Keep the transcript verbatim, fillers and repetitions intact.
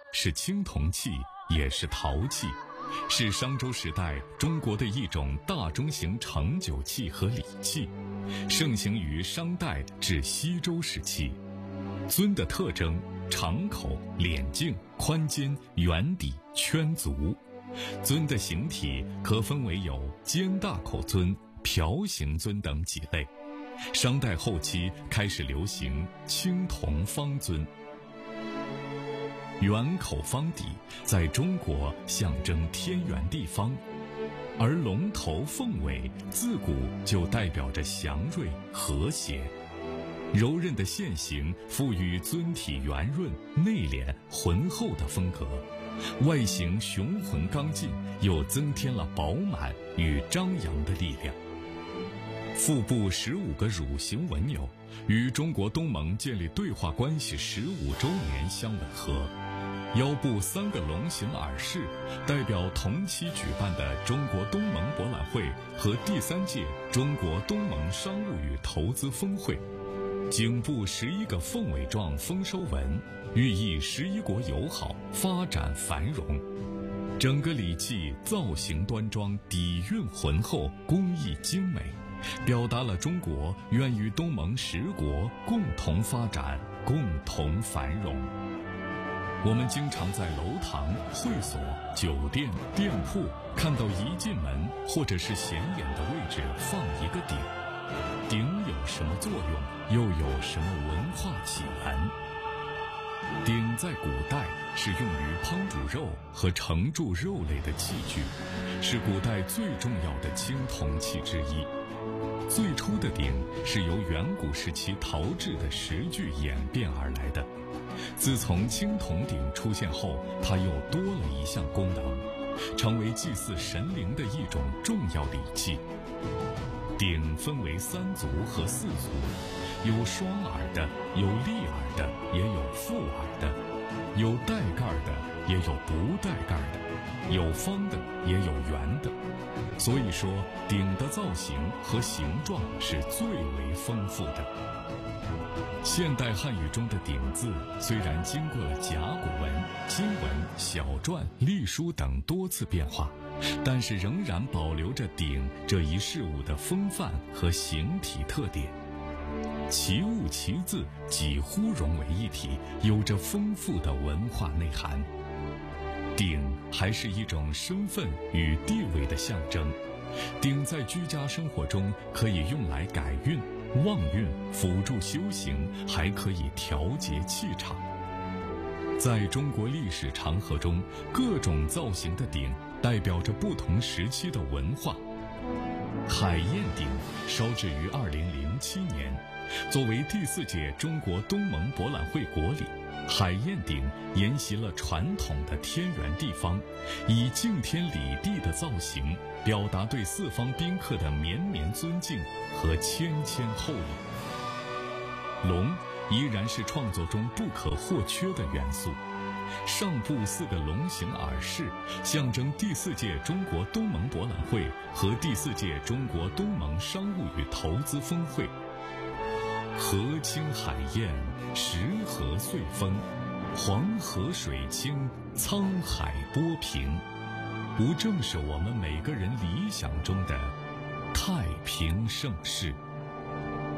是青铜器，也是陶器，是商周时代中国的一种大中型盛酒器和礼器，盛行于商代至西周时期。尊的特征：长口、脸径、宽肩、圆底、圈足。尊的形体可分为有尖大口尊、瓢形尊等几类。商代后期开始流行青铜方尊。圆口方底在中国象征天圆地方，而龙头凤尾自古就代表着祥瑞和谐。柔韧的线形赋予尊体圆润、内敛、浑厚的风格，外形雄浑刚劲，又增添了饱满与张扬的力量。腹部十五个乳形纹钮与中国东盟建立对话关系十五周年相吻合。腰部三个龙形耳饰代表同期举办的中国东盟博览会和第三届中国东盟商务与投资峰会。颈部十一个凤尾状丰收纹，寓意十一国友好、发展繁荣。整个礼器造型端庄，底蕴浑厚，工艺精美，表达了中国愿与东盟十国共同发展、共同繁荣。我们经常在楼堂、会所、酒店、店铺看到一进门或者是显眼的位置放一个鼎。鼎有什么作用，又有什么文化起源？鼎在古代是用于烹煮肉和盛注肉类的器具，是古代最重要的青铜器之一。最初的鼎是由远古时期陶制的石具演变而来的。自从青铜鼎出现后，它又多了一项功能，成为祭祀神灵的一种重要礼器。鼎分为三足和四足，有双耳的，有立耳的，也有复耳的，有带盖的，也有不带盖的，有方的，也有圆的。所以说，鼎的造型和形状是最为丰富的。现代汉语中的鼎字虽然经过了甲骨文、金文、小篆、隶书等多次变化，但是仍然保留着鼎这一事物的风范和形体特点，其物其字几乎融为一体，有着丰富的文化内涵。鼎还是一种身份与地位的象征，鼎在居家生活中可以用来改运、旺运、辅助修行，还可以调节气场。在中国历史长河中，各种造型的鼎代表着不同时期的文化。海晏鼎烧制于二零零七年，作为第四届中国东盟博览会国礼，海晏鼎沿袭了传统的天圆地方，以敬天理地的造型，表达对四方宾客的绵绵尊敬和谦谦厚礼。龙依然是创作中不可或缺的元素。上部四个龙形耳饰象征第四届中国东盟博览会和第四届中国东盟商务与投资峰会。河清海晏，石河岁丰，黄河水清，沧海波平，不正是我们每个人理想中的太平盛世？